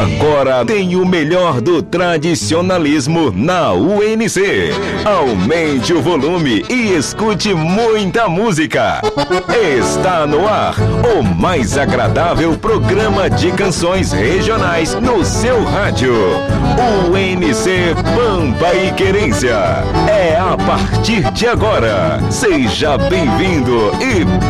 Agora tem o melhor do tradicionalismo na UNC. Aumente o volume e escute muita música. Está no ar o mais agradável programa de canções regionais no seu rádio. UNC Pampa e Querência. É a partir de agora. Seja bem-vindo e